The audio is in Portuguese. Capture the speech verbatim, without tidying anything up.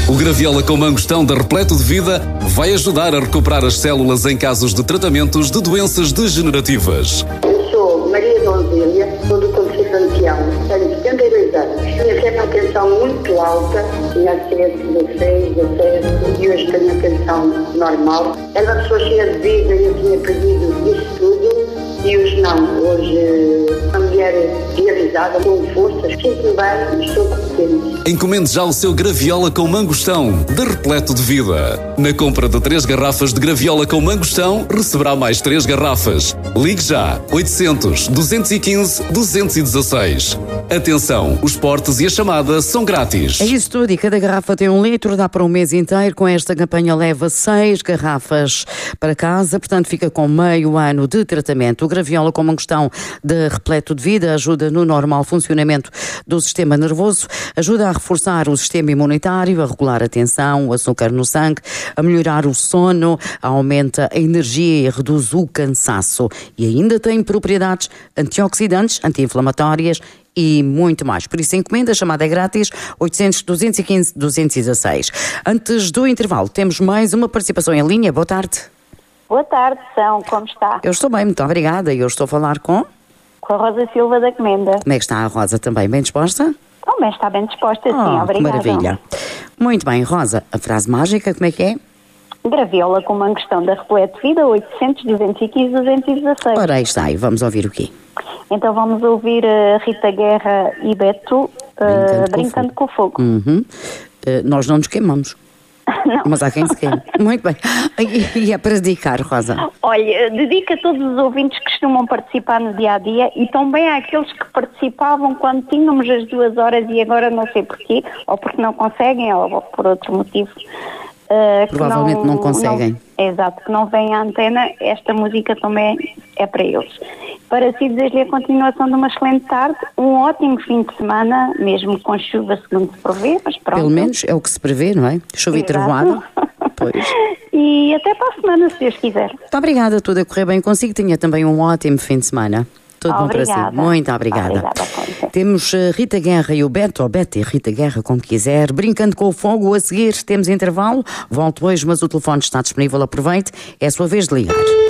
O Graviola com Mangostão da Repleto de Vida vai ajudar a recuperar as células em casos de tratamentos de doenças degenerativas. Eu sou Maria Donzília, sou do Conselho de Ancião, tenho setenta e dois anos. Tinha sempre a tensão muito alta, tinha sete, dezesseis, dezessete e hoje tenho a tensão normal. Era uma pessoa cheia de vida e eu tinha perdido isso tudo. E hoje não, hoje a mulher realizada, com forças, sinto-me bem, estou contente. Encomende já o seu Graviola com Mangostão, de Repleto de Vida. Na compra de três garrafas de Graviola com Mangostão, receberá mais três garrafas. Ligue já, oitocentos, duzentos e quinze, duzentos e dezesseis. Atenção, os portes e a chamada são grátis. É isso tudo, e cada garrafa tem um litro, dá para um mês inteiro. Com esta campanha leva seis garrafas para casa, portanto fica com meio ano de tratamento. O Graviola com Mangostão de Repleto de Vida ajuda no normal funcionamento do sistema nervoso, ajuda a reforçar o sistema imunitário, a regular a tensão, o açúcar no sangue, a melhorar o sono, aumenta a energia e reduz o cansaço. E ainda tem propriedades antioxidantes, anti-inflamatórias e muito mais. Por isso, a encomenda, a chamada é grátis, oitocentos, duzentos e quinze, duzentos e dezesseis. Antes do intervalo, temos mais uma participação em linha. Boa tarde. Boa tarde, São. Como está? Eu estou bem, muito obrigada. E eu estou a falar com... Com a Rosa Silva da Comenda. Como é que está a Rosa também? Bem disposta? Também está bem disposta, sim. Oh, Obrigada. Que maravilha. Muito bem, Rosa. A frase mágica, como é que é? Graviola com Mangostão da Repleto de Vida, oitocentos, duzentos e quinze, duzentos e dezesseis. Ora, aí está. E vamos ouvir o quê? Então vamos ouvir uh, Rita Guerra e Beto uh, Brincando, Brincando com o Fogo. Com o fogo. Uhum. Uh, nós não nos queimamos. Não. Mas há quem se queime. Muito bem. E, e é para dedicar, Rosa? Olha, dedico a todos os ouvintes que costumam participar no dia-a-dia e também àqueles que participavam quando tínhamos as duas horas e agora não sei porquê, ou porque não conseguem, ou por outro motivo. Uh, Provavelmente não, não conseguem. Não, exato, que não vem à antena, esta música também é para eles. Para si desejo-lhe a continuação de uma excelente tarde, um ótimo fim de semana, mesmo com chuva segundo se prevê, mas pronto. Pelo menos é o que se prevê, não é? Chuva e trovoada. Pois. E até para a semana, se Deus quiser. Muito obrigada, tudo a correr bem consigo. Tenha também um ótimo fim de semana. Tudo bom para si. Muito obrigada. obrigada Temos Rita Guerra e o Beto, ou Beto e Rita Guerra, como quiser, Brincando com o Fogo. A seguir temos intervalo. Volto hoje, mas o telefone está disponível. Aproveite. É a sua vez de ligar.